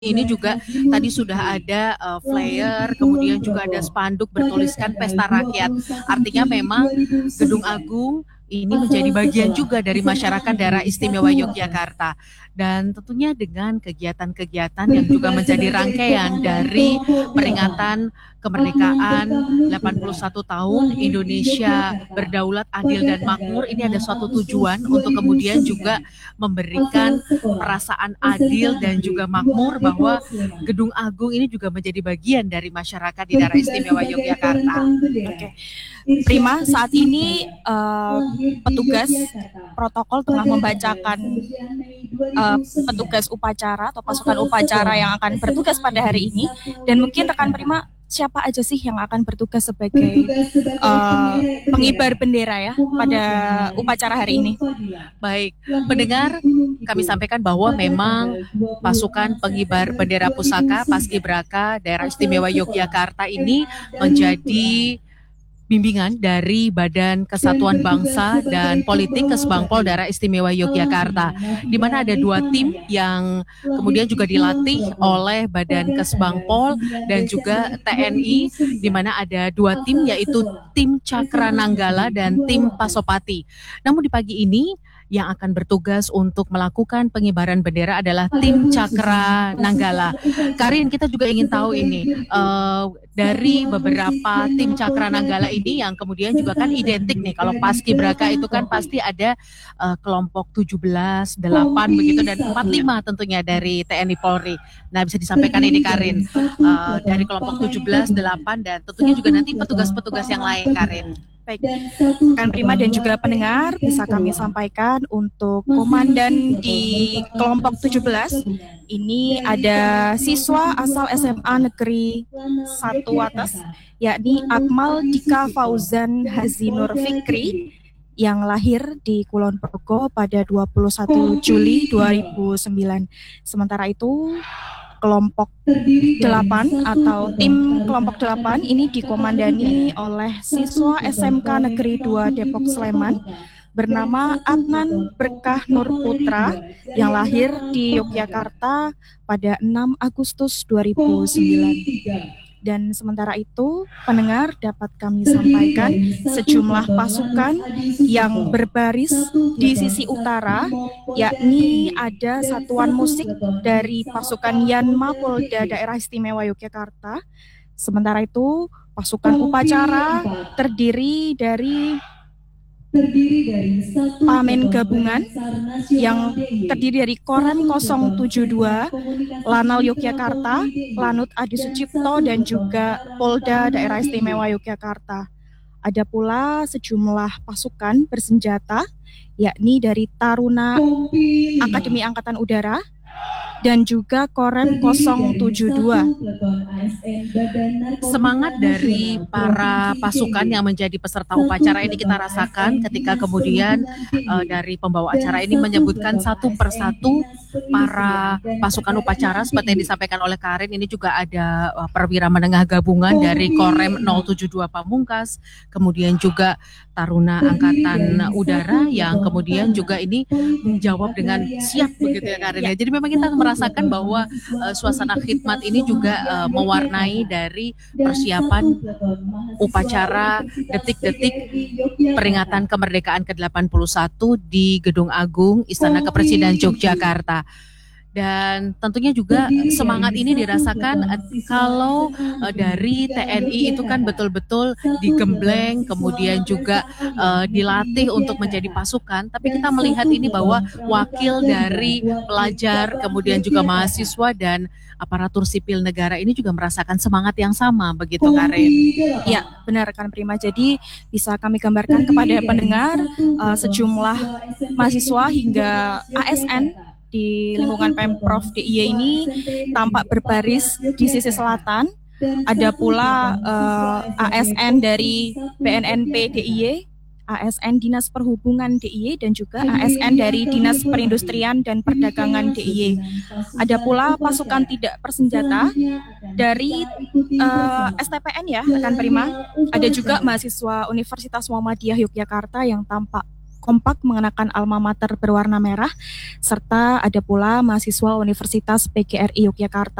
ini juga tadi sudah ada flyer, kemudian juga ada spanduk bertuliskan Pesta Rakyat. Artinya memang Gedung Agung ini menjadi bagian juga dari masyarakat daerah istimewa Yogyakarta. Dan tentunya dengan kegiatan-kegiatan yang juga menjadi rangkaian dari peringatan kemerdekaan 81 tahun Indonesia berdaulat, adil dan makmur, ini ada suatu tujuan untuk kemudian juga memberikan perasaan adil dan juga makmur bahwa Gedung Agung ini juga menjadi bagian dari masyarakat di daerah istimewa Yogyakarta. Oke. Prima, saat ini petugas protokol tengah membacakan petugas upacara atau pasukan upacara yang akan bertugas pada hari ini. Dan mungkin rekan Prima, siapa aja sih yang akan bertugas sebagai pengibar bendera ya pada upacara hari ini? Baik, pendengar, kami sampaikan bahwa memang pasukan pengibar bendera pusaka Paskibraka daerah istimewa Yogyakarta ini menjadi bimbingan dari Badan Kesatuan Bangsa dan Politik Kesbangpol Daerah Istimewa Yogyakarta, di mana ada 2 tim yang kemudian juga dilatih oleh Badan Kesbangpol dan juga TNI, di mana ada 2 tim, yaitu tim Cakra Nanggala dan tim Pasopati. Namun di pagi ini yang akan bertugas untuk melakukan pengibaran bendera adalah tim Cakra Nanggala. Karin, kita juga ingin tahu ini dari beberapa tim Cakra Nanggala ini yang kemudian juga kan identik nih, kalau Paskibraka itu kan pasti ada kelompok 17, 8 begitu, dan 45 tentunya dari TNI Polri. Nah, bisa disampaikan ini Karin, dari kelompok 17, 8 dan tentunya juga nanti petugas-petugas yang lain, Karin. Baik, rekan Prima dan juga pendengar, bisa kami sampaikan untuk komandan di kelompok 17 ini ada siswa asal SMA Negeri 1 Wates, yakni Akmal Dika Fauzan Hazinur Fikri yang lahir di Kulon Progo pada 21 Juli 2009. Sementara itu kelompok 8 atau tim kelompok 8 ini dikomandani oleh siswa SMK Negeri 2 Depok Sleman bernama Adnan Berkah Nur Putra yang lahir di Yogyakarta pada 6 Agustus 2009. Dan sementara itu, pendengar, dapat kami sampaikan sejumlah pasukan yang berbaris di sisi utara, yakni ada satuan musik dari pasukan Yanma Polda Daerah Istimewa Yogyakarta. Sementara itu, pasukan upacara terdiri dari Pamen Gabungan yang terdiri dari Korem 072, Lanal Yogyakarta, Lanut Adi Sucipto, dan juga Polda Daerah Istimewa Yogyakarta. Ada pula sejumlah pasukan bersenjata, yakni dari Taruna Akademi Angkatan Udara, dan juga Korem 072. Semangat dari para pasukan yang menjadi peserta upacara ini kita rasakan ketika kemudian dari pembawa acara ini menyebutkan satu persatu para pasukan upacara seperti yang disampaikan oleh Karin. Ini juga ada perwira menengah gabungan dari Korem 072 Pamungkas, kemudian juga Taruna Angkatan Udara yang kemudian juga ini menjawab dengan siap begitu ya Karin. Jadi memang kita merasakan bahwa suasana khidmat ini juga mewarnai dari persiapan upacara detik-detik peringatan kemerdekaan ke-81 di Gedung Agung Istana Kepresidenan Yogyakarta. Dan tentunya juga semangat ini dirasakan kalau dari TNI itu kan betul-betul digembleng, kemudian juga dilatih untuk menjadi pasukan. Tapi kita melihat ini bahwa wakil dari pelajar, kemudian juga mahasiswa dan aparatur sipil negara ini juga merasakan semangat yang sama, begitu Karin? Ya, benar kan Prima. Jadi bisa kami gambarkan kepada pendengar sejumlah mahasiswa hingga ASN di lingkungan Pemprov DIY ini tampak berbaris di sisi selatan. Ada pula ASN dari BNNP DIY, ASN Dinas Perhubungan DIY, dan juga ASN dari Dinas Perindustrian dan Perdagangan DIY. Ada pula pasukan tidak bersenjata dari STPN ya, rekan Prima. Ada juga mahasiswa Universitas Muhammadiyah Yogyakarta yang tampak kompak mengenakan alma mater berwarna merah, serta ada pula mahasiswa Universitas PGRI Yogyakarta.